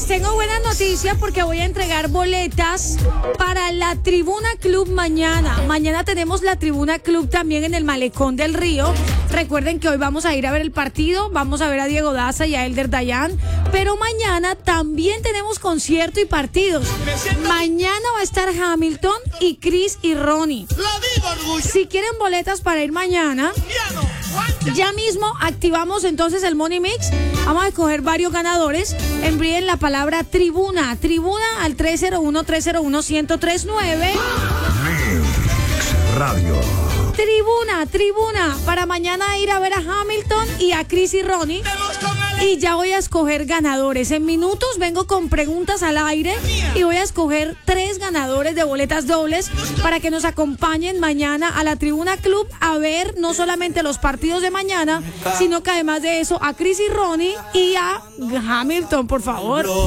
Les tengo buenas noticias porque voy a entregar boletas para la Tribuna Club mañana. Mañana tenemos la Tribuna Club también en el Malecón del Río. Recuerden que hoy vamos a ir a ver el partido, vamos a ver a Diego Daza y a Elder Dayan, pero mañana también tenemos concierto y partidos. Mañana va a estar Hamilton y Chris y Ronnie. Si quieren boletas para ir mañana, ya mismo activamos entonces el Money Mix. Vamos a escoger varios ganadores. Envíen la palabra tribuna al 301-301-1039. Mix Radio. Tribuna, para mañana ir a ver a Hamilton y a Chris y Ronnie. Y ya voy a escoger ganadores. En minutos vengo con preguntas al aire y voy a escoger 3 ganadores de boletas dobles para que nos acompañen mañana a la Tribuna Club a ver no solamente los partidos de mañana, sino que además de eso a Chris y Ronnie y a Hamilton, por favor.